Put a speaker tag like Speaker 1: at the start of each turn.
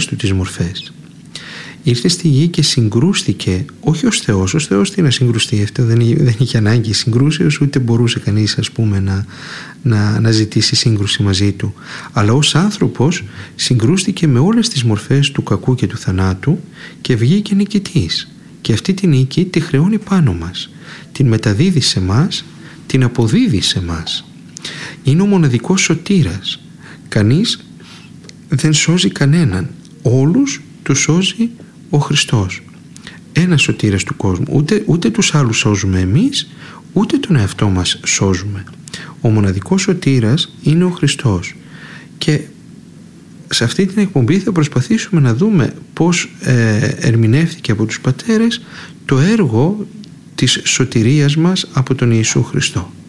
Speaker 1: όλες του τις μορφές. Ήρθε στη γη και συγκρούστηκε, όχι ως Θεός. Ως Θεός τι να συγκρουστεί, αυτό δεν είχε ανάγκη συγκρούσεως, ούτε μπορούσε κανείς, ας πούμε, να ζητήσει σύγκρουση μαζί του. Αλλά ως άνθρωπος συγκρούστηκε με όλες τις μορφές του κακού και του θανάτου και βγήκε νικητής. Και αυτή τη νίκη τη χρεώνει πάνω μας, την μεταδίδει σε μας, την αποδίδει σε μας. Είναι ο μοναδικός σωτήρας. Κανείς δεν σώζει κανέναν, όλους τους σώζει ο Χριστός. Ένας σωτήρας του κόσμου. Ούτε τους άλλους σώζουμε εμείς, ούτε τον εαυτό μας σώζουμε. Ο μοναδικός σωτήρας είναι ο Χριστός. Και σε αυτή την εκπομπή θα προσπαθήσουμε να δούμε πώς ερμηνεύτηκε από τους πατέρες το έργο της σωτηρίας μας από τον Ιησού Χριστό.